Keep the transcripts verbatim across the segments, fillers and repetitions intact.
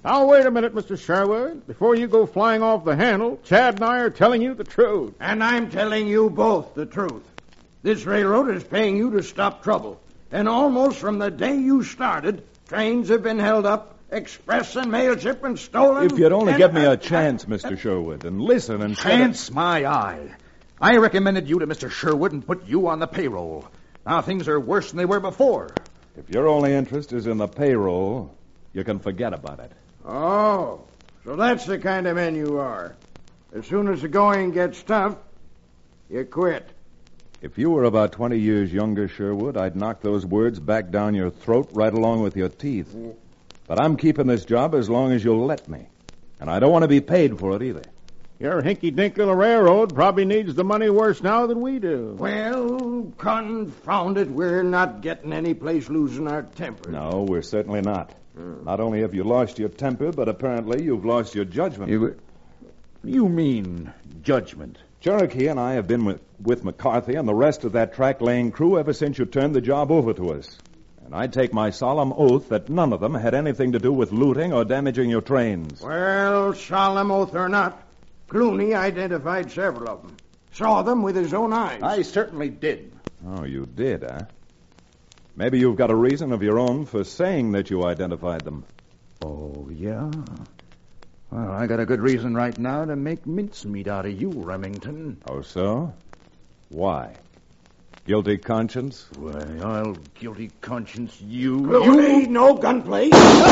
Now, wait a minute, Mister Sherwood. Before you go flying off the handle, Chad and I are telling you the truth. And I'm telling you both the truth. This railroad is paying you to stop trouble. And almost from the day you started, trains have been held up, express and mail shipments stolen. If you'd only and, give me uh, a chance, Mister Sherwood, and listen and... Chance, my eye. I recommended you to Mister Sherwood and put you on the payroll. Now things are worse than they were before. If your only interest is in the payroll, you can forget about it. Oh, so that's the kind of men you are. As soon as the going gets tough, you quit. If you were about twenty years younger, Sherwood, I'd knock those words back down your throat right along with your teeth. But I'm keeping this job as long as you'll let me. And I don't want to be paid for it either. Your hinky-dink little railroad probably needs the money worse now than we do. Well, confound it, we're not getting any place losing our temper. No, we're certainly not. Hmm. Not only have you lost your temper, but apparently you've lost your judgment. You, you mean judgment? Cherokee and I have been with, with McCarthy and the rest of that track-laying crew ever since you turned the job over to us. And I take my solemn oath that none of them had anything to do with looting or damaging your trains. Well, solemn oath or not, Clooney identified several of them. Saw them with his own eyes. I certainly did. Oh, you did, huh? Maybe you've got a reason of your own for saying that you identified them. Oh, yeah? Well, I got a good reason right now to make mincemeat out of you, Remington. Oh, so? Why? Guilty conscience? Why, I'll guilty conscience you. Clooney, you... no gunplay.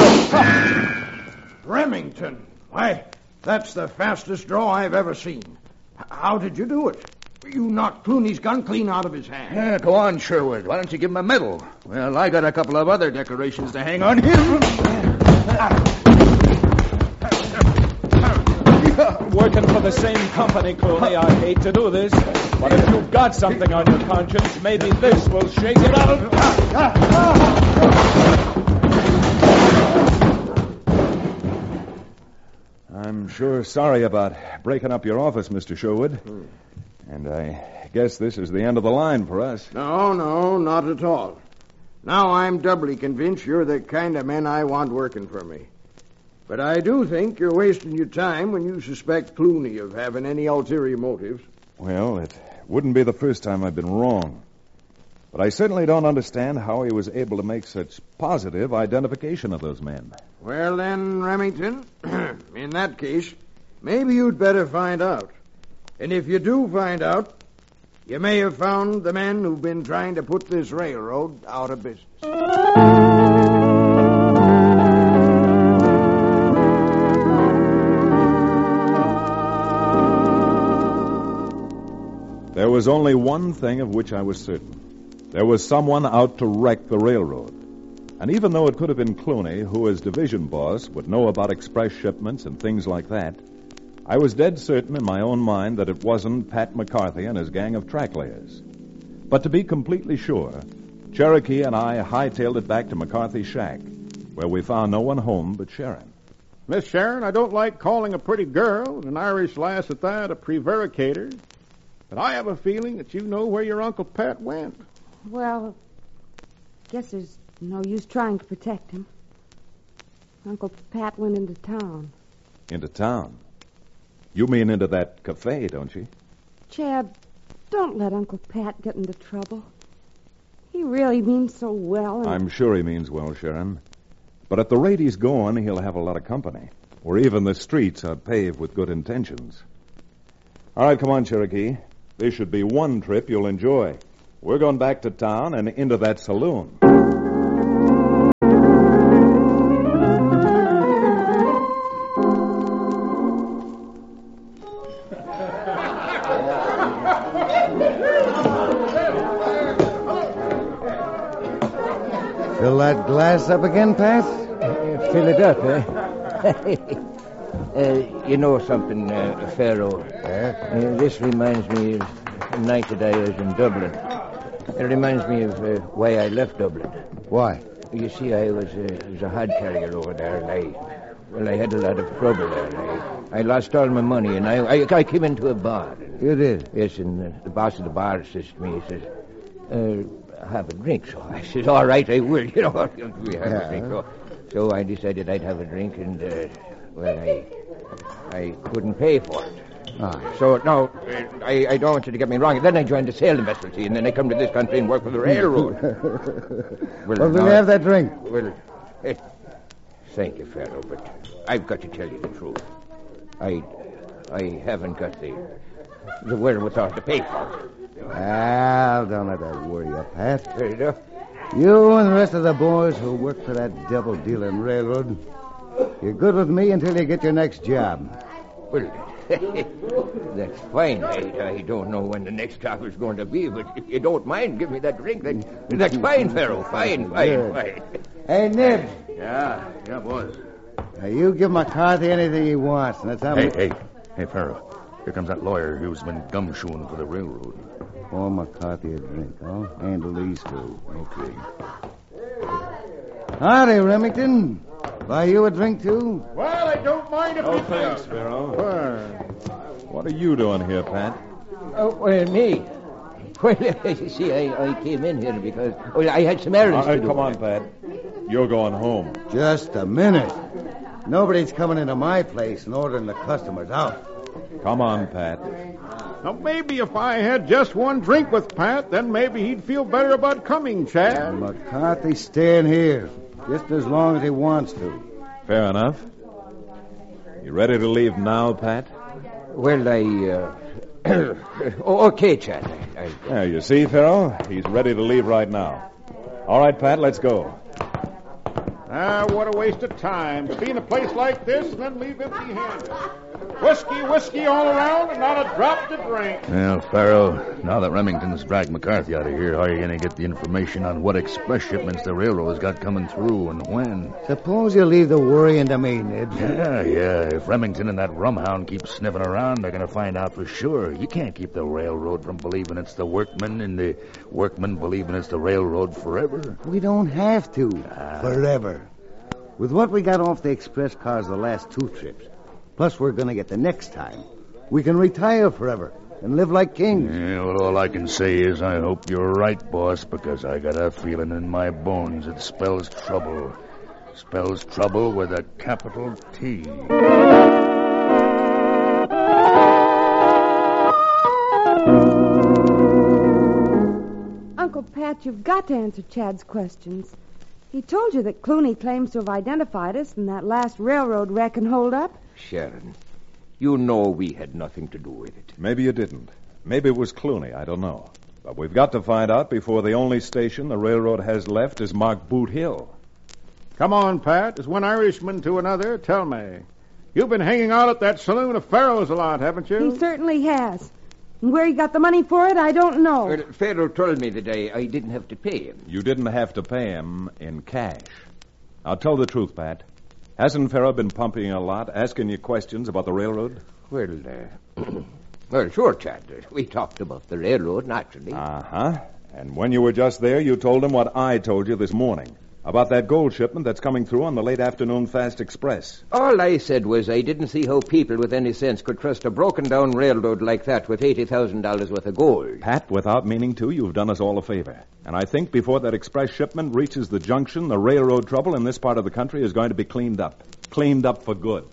Remington, why, that's the fastest draw I've ever seen. H- how did you do it? You knocked Clooney's gun clean out of his hand. Yeah, go on, Sherwood. Why don't you give him a medal? Well, I got a couple of other decorations to hang on him. Working for the same company, Clooney. I hate to do this, but if you've got something on your conscience, maybe this will shake it out. I'm sure sorry about breaking up your office, Mister Sherwood. Hmm. And I guess this is the end of the line for us. No, no, not at all. Now I'm doubly convinced you're the kind of men I want working for me. But I do think you're wasting your time when you suspect Clooney of having any ulterior motives. Well, it wouldn't be the first time I've been wrong. But I certainly don't understand how he was able to make such positive identification of those men. Well, then, Remington, in that case, maybe you'd better find out. And if you do find out, you may have found the men who've been trying to put this railroad out of business. There was only one thing of which I was certain. There was someone out to wreck the railroad. And even though it could have been Clooney, who as division boss would know about express shipments and things like that, I was dead certain in my own mind that it wasn't Pat McCarthy and his gang of track layers. But to be completely sure, Cherokee and I hightailed it back to McCarthy's shack, where we found no one home but Sharon. Miss Sharon, I don't like calling a pretty girl, and an Irish lass at that, a prevaricator. But I have a feeling that you know where your Uncle Pat went. Well, guess there's no use trying to protect him. Uncle Pat went into town. Into town? You mean into that cafe, don't you? Chad, don't let Uncle Pat get into trouble. He really means so well. And... I'm sure he means well, Sharon. But at the rate he's going, he'll have a lot of company. Or even the streets are paved with good intentions. All right, come on, Cherokee. This should be one trip you'll enjoy. We're going back to town and into that saloon. Fill that glass up again, Pat? Uh, fill it up, eh? uh, you know something, uh, Pharaoh. Yeah? Uh, this reminds me of the night that I was in Dublin. It reminds me of uh, why I left Dublin. Why? You see, I was, uh, was a hod carrier over there, and I, well, I had a lot of trouble there. I, I lost all my money, and I, I, I came into a bar. You did? Yes, and uh, the boss of the bar says to me, he says, uh, have a drink. So I says, all right, I will. You know, we have yeah. a drink. So, So I decided I'd have a drink, and, uh, well, I, I couldn't pay for it. Ah. So, no, uh, I, I don't want you to get me wrong. Then I joined the sailing vessel, see, and then I come to this country and work for the railroad. Well, will you have that drink? Well, eh, thank you, Pharaoh, but I've got to tell you the truth. I, I haven't got the, the wherewithal to pay for it. Well, don't let that worry you, Pat. Fair enough. You and the rest of the boys who work for that devil-dealing railroad, you're good with me until you get your next job. Well, that's fine. I, I don't know when the next job is going to be, but if you don't mind, give me that drink. That, that's fine, Pharaoh. Fine, fine, Good. fine. Hey, Nibs, Yeah, yeah, boys. now you give McCarthy anything he wants, and that's how Hey, much... hey, hey, Farrell. Here comes that lawyer who's been gumshoeing for the railroad. Pour McCarthy a drink, huh? Handle these two. Okay. Howdy, Remington. Buy you a drink, too? Well, I don't mind if Oh, you thanks, do. Pharaoh. Well, What are you doing here, Pat? Oh, well, me. Well, you see, I, I came in here because well, I had some errands All right, to do. come on, Pat. You're going home. Just a minute. Nobody's coming into my place and ordering the customers out. Come on, Pat. now maybe if I had just one drink with Pat, then maybe he'd feel better about coming, Chad. McCarthy's staying here just as long as he wants to. Fair enough. You ready to leave now, Pat? Well, I, uh... oh, okay, Chad. I, I... Yeah, you see, Pharaoh? He's ready to leave right now. All right, Pat, let's go. Ah, what a waste of time. To be in a place like this and then leave empty-handed. Whiskey, whiskey all around and not a drop to drink. Well, Farrell, now that Remington's dragged McCarthy out of here, how are you going to get the information on what express shipments the railroad's got coming through and when? Suppose you leave the worrying to me, Nibs. Yeah, yeah. If Remington and that rumhound keep sniffing around, they're going to find out for sure. You can't keep the railroad from believing it's the workmen and the workmen believing it's the railroad forever. We don't have to. Ah. Forever. With what we got off the express cars the last two trips, plus we're going to get the next time, we can retire forever and live like kings. Yeah, well, all I can say is I hope you're right, boss, because I got a feeling in my bones it spells trouble. Spells trouble with a capital T. Uncle Pat, you've got to answer Chad's questions. He told you that Clooney claims to have identified us in that last railroad wreck and hold-up. Sharon, you know we had nothing to do with it. Maybe you didn't. Maybe it was Clooney. I don't know. But we've got to find out before the only station the railroad has left is marked Boot Hill. Come on, Pat. As one Irishman to another, tell me. You've been hanging out at that saloon of Pharaoh's a lot, haven't you? He certainly has. And where he got the money for it, I don't know. Well, Pharaoh told me that I, I didn't have to pay him. You didn't have to pay him in cash. Now, tell the truth, Pat. Hasn't Pharaoh been pumping a lot, asking you questions about the railroad? Well, uh, well, sure, Chad. We talked about the railroad, naturally. Uh-huh. And when you were just there, you told him what I told you this morning. About that gold shipment that's coming through on the late afternoon fast express. All I said was I didn't see how people with any sense could trust a broken-down railroad like that with eighty thousand dollars worth of gold. Pat, without meaning to, you've done us all a favor. And I think before that express shipment reaches the junction, the railroad trouble in this part of the country is going to be cleaned up. Cleaned up for good.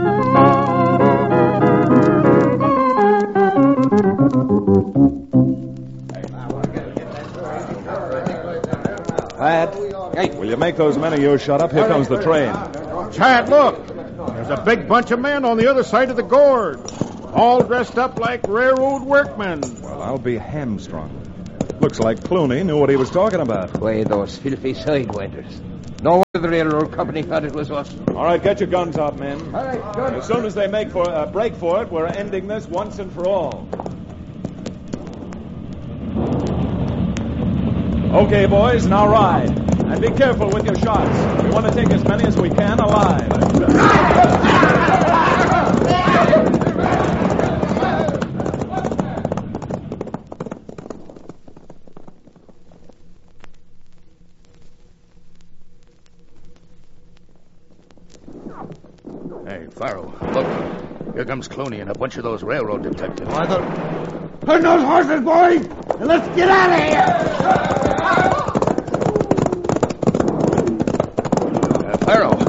Pat, Hey. will you make those men of yours shut up? Here comes the train. Chad, look. There's a big bunch of men on the other side of the gorge, all dressed up like railroad workmen. Well, I'll be hamstrung. Looks like Clooney knew what he was talking about. Why, those filthy sidewinders. No wonder the railroad company thought it was us. All right, get your guns out, men. All right, good. As soon as they make for uh, break for it, we're ending this once and for all. Okay, boys, now ride. And be careful with your shots. We want to take as many as we can alive. Hey, Farrell, look. Here comes Clooney and a bunch of those railroad detectives. Why, the... Turn those horses, boys, and let's get out of here! Uh, Farrell,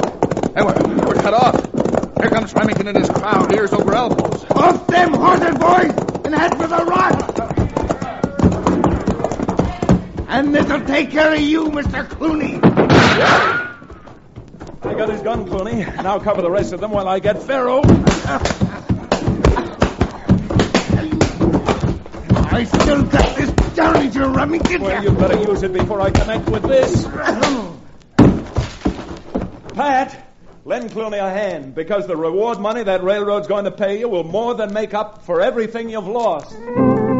Remington and his crowd ears over elbows. Off them horses, boys, and head for the rock. And this'll take care of you, Mister Clooney. I got his gun, Clooney. Now cover the rest of them while I get Pharaoh. I still got this Derringer Remington. Well, you better use it before I connect with this. Pat, lend Clooney a hand, because the reward money that railroad's going to pay you will more than make up for everything you've lost.